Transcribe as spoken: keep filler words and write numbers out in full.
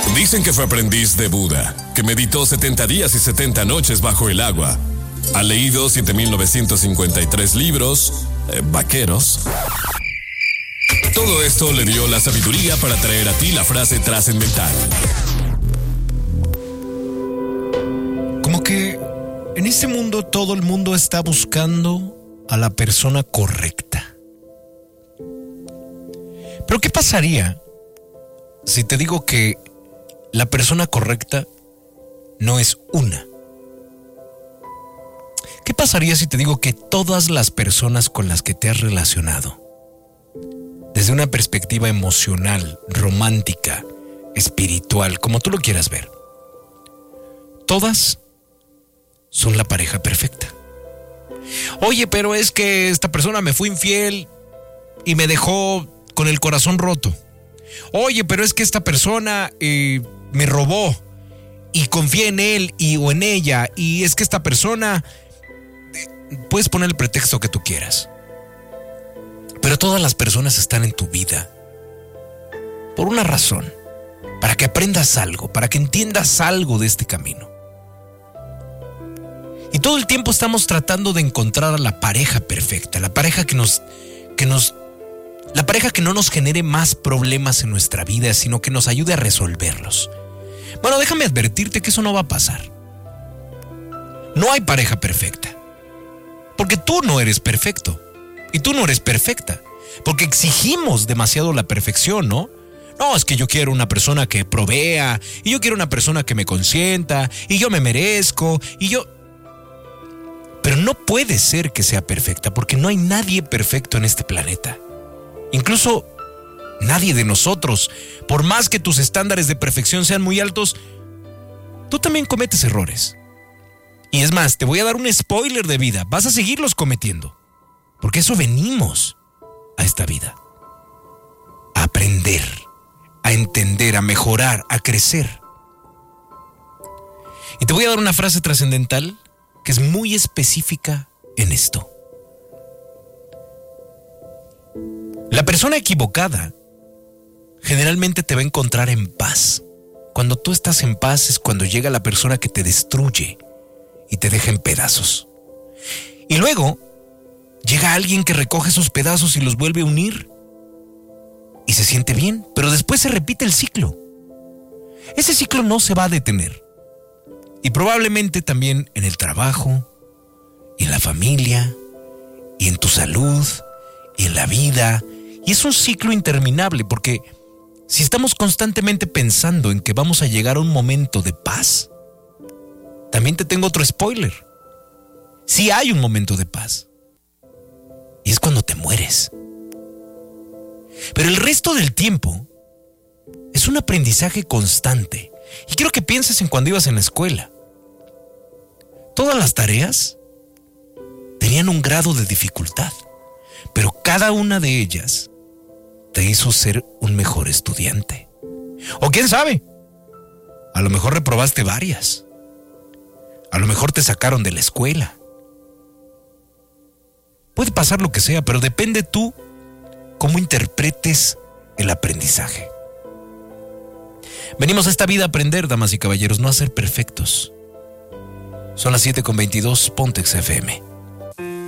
Dicen que fue aprendiz de Buda, que meditó setenta días y setenta noches bajo el agua. Ha leído siete mil novecientos cincuenta y tres libros, eh, vaqueros. Todo esto le dio la sabiduría para traer a ti la frase trascendental. Como que en este mundo todo el mundo está buscando a la persona correcta. Pero ¿qué pasaría si te digo que la persona correcta no es una? ¿Qué pasaría si te digo que todas las personas con las que te has relacionado, desde una perspectiva emocional, romántica, espiritual, como tú lo quieras ver, todas son la pareja perfecta? Oye, pero es que esta persona me fue infiel y me dejó con el corazón roto. Oye, pero es que esta persona eh, me robó y confié en él y, o en ella, y es que esta persona... Puedes poner el pretexto que tú quieras, pero todas las personas están en tu vida por una razón, para que aprendas algo, para que entiendas algo de este camino. Y todo el tiempo estamos tratando de encontrar a la pareja perfecta, la pareja que nos, que nos, la pareja que no nos genere más problemas en nuestra vida, sino que nos ayude a resolverlos. Bueno, déjame advertirte que eso no va a pasar. No hay pareja perfecta. Porque tú no eres perfecto. Y tú no eres perfecta. Porque exigimos demasiado la perfección, ¿no? No, es que yo quiero una persona que provea. Y yo quiero una persona que me consienta. Y yo me merezco. Y yo... Pero no puede ser que sea perfecta. Porque no hay nadie perfecto en este planeta. Incluso nadie de nosotros. Por más que tus estándares de perfección sean muy altos, tú también cometes errores. Y es más, te voy a dar un spoiler de vida. Vas a seguirlos cometiendo. Porque eso venimos a esta vida. A aprender, a entender, a mejorar, a crecer. Y te voy a dar una frase trascendental que es muy específica en esto. La persona equivocada generalmente te va a encontrar en paz. Cuando tú estás en paz es cuando llega la persona que te destruye y te deja en pedazos. Y luego llega alguien que recoge esos pedazos y los vuelve a unir y se siente bien, pero después se repite el ciclo. Ese ciclo no se va a detener. Y probablemente también en el trabajo, y en la familia, y en tu salud, y en la vida. Y es un ciclo interminable, porque si estamos constantemente pensando en que vamos a llegar a un momento de paz, también te tengo otro spoiler. Sí hay un momento de paz. Y es cuando te mueres. Pero el resto del tiempo es un aprendizaje constante. Y quiero que pienses en cuando ibas en la escuela. Todas las tareas tenían un grado de dificultad, pero cada una de ellas te hizo ser un mejor estudiante. O quién sabe, a lo mejor reprobaste varias. A lo mejor te sacaron de la escuela. Puede pasar lo que sea, pero depende tú cómo interpretes el aprendizaje. Venimos a esta vida a aprender, damas y caballeros, no a ser perfectos. Son las siete con veintidós, Pontex F M.